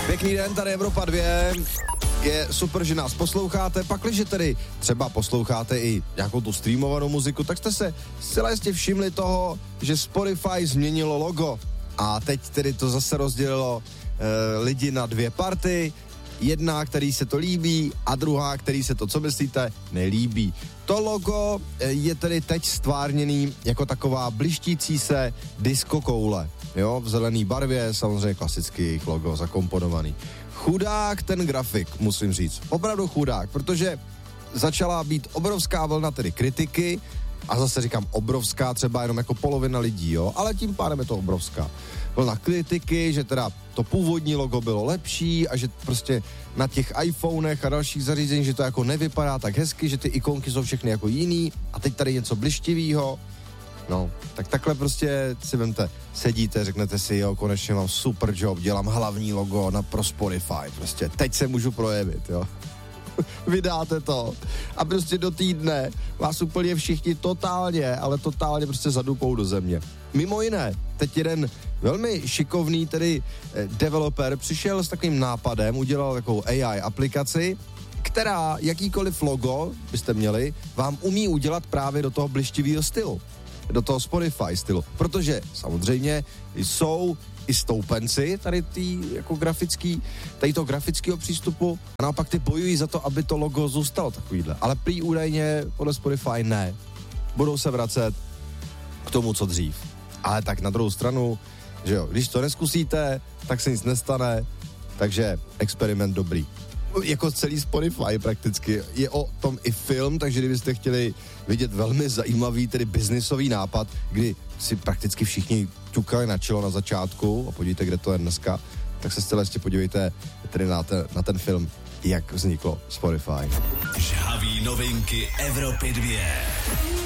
Pěkný den, tady Evropa 2. Je super, že nás posloucháte, pakliže tedy třeba posloucháte i nějakou tu streamovanou muziku, tak jste se zcela jistě všimli toho, že Spotify změnilo logo. A teď tedy to zase rozdělilo lidi na dvě party. Jedna, který se to líbí, a druhá, který se to, co myslíte, nelíbí. To logo je tedy teď stvárněný jako taková blištící se disco koule. Jo, v zelený barvě, samozřejmě klasický jejich logo zakomponovaný. Chudák ten grafik, musím říct. Opravdu chudák, protože začala být obrovská vlna tedy kritiky, a zase říkám obrovská, třeba jenom jako polovina lidí, jo, ale tím pádem je to obrovská vlna kritiky, že teda to původní logo bylo lepší a že prostě na těch iPhonech a dalších zařízeních, že to jako nevypadá tak hezky, že ty ikonky jsou všechny jako jiný a teď tady něco blištivýho. No, tak takhle prostě si vemte, sedíte, řeknete si, jo, konečně mám super job, dělám hlavní logo pro Spotify, prostě teď se můžu projevit, jo. Vydáte to a prostě do týdne vás úplně všichni totálně, ale totálně prostě zadupou do země. Mimo jiné, teď jeden velmi šikovný tedy developer přišel s takovým nápadem, udělal takovou AI aplikaci, která jakýkoliv logo byste měli, vám umí udělat právě do toho blištivého stylu, do toho Spotify stylu, protože samozřejmě jsou i stoupenci tady jako tady toho grafického přístupu a naopak ty bojují za to, aby to logo zůstalo takovýhle. Ale prý údajně podle Spotify ne. Budou se vracet k tomu, co dřív. Ale tak na druhou stranu, že jo, když to neskusíte, tak se nic nestane, takže experiment dobrý. Jako celý Spotify prakticky. Je o tom i film, takže kdybyste chtěli vidět velmi zajímavý, tedy biznisový nápad, kdy si prakticky všichni ťukali na čelo na začátku a podívejte, kde to je dneska, tak se zcela ještě podívejte tedy na ten film, jak vzniklo Spotify. Žhavý novinky Evropy 2.